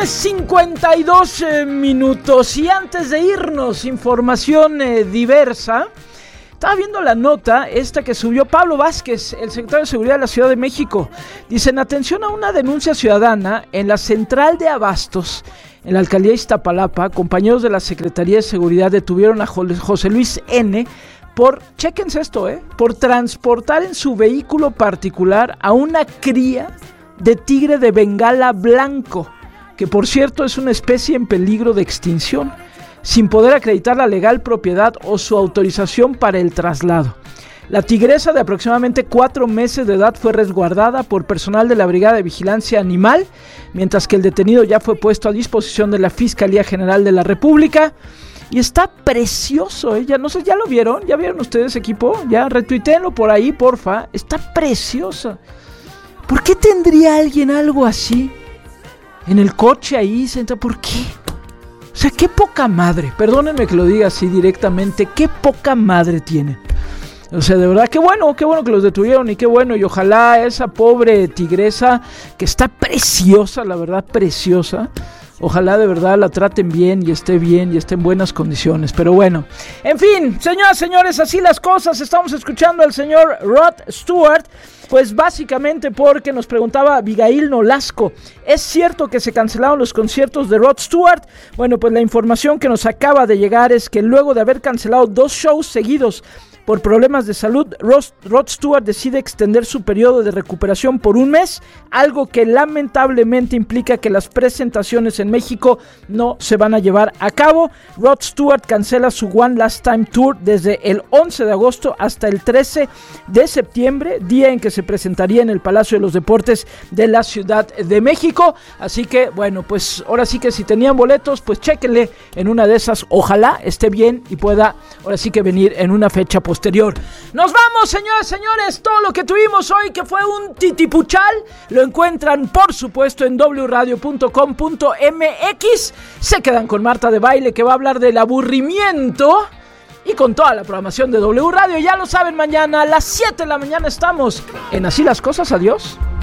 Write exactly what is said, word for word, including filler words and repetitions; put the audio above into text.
con cincuenta y dos eh, minutos y antes de irnos, información eh, diversa. Estaba viendo la nota esta que subió Pablo Vázquez, el secretario de Seguridad de la Ciudad de México. Dicen, atención a una denuncia ciudadana en la central de Abastos, en la alcaldía de Iztapalapa. Compañeros de la Secretaría de Seguridad detuvieron a José Luis N. por, chéquense esto, eh, por transportar en su vehículo particular a una cría de tigre de Bengala blanco, que por cierto es una especie en peligro de extinción, sin poder acreditar la legal propiedad o su autorización para el traslado. La tigresa de aproximadamente cuatro meses de edad fue resguardada por personal de la Brigada de Vigilancia Animal, mientras que el detenido ya fue puesto a disposición de la Fiscalía General de la República. Y está precioso, ¿eh? Ya, no sé, ¿ya lo vieron? ¿Ya vieron ustedes, equipo? Ya, retuiteenlo por ahí, porfa. Está preciosa. ¿Por qué tendría alguien algo así en el coche ahí sentado? ¿Por qué? O sea, qué poca madre. Perdónenme que lo diga así directamente. Qué poca madre tienen. O sea, de verdad, qué bueno, qué bueno que los detuvieron y qué bueno. Y ojalá esa pobre tigresa, que está preciosa, la verdad, preciosa. Ojalá de verdad la traten bien y esté bien y esté en buenas condiciones. Pero bueno, en fin, señoras, señores, así las cosas. Estamos escuchando al señor Rod Stewart, pues básicamente porque nos preguntaba Abigail Nolasco, ¿es cierto que se cancelaron los conciertos de Rod Stewart? Bueno, pues la información que nos acaba de llegar es que luego de haber cancelado dos shows seguidos por problemas de salud, Rod, Rod Stewart decide extender su periodo de recuperación por un mes, algo que lamentablemente implica que las presentaciones en México no se van a llevar a cabo. Rod Stewart cancela su One Last Time Tour desde el once de agosto hasta el trece de septiembre, día en que se presentaría en el Palacio de los Deportes de la Ciudad de México. Así que, bueno, pues ahora sí que si tenían boletos, pues chéquenle en una de esas. Ojalá esté bien y pueda ahora sí que venir en una fecha posterior. Posterior. Nos vamos, señoras y señores. Todo lo que tuvimos hoy, que fue un titipuchal, lo encuentran, por supuesto, en doble u radio punto com punto m x. Se quedan con Marta de Baile, que va a hablar del aburrimiento. Y con toda la programación de W Radio. Ya lo saben, mañana a las siete de la mañana estamos en Así las Cosas. Adiós.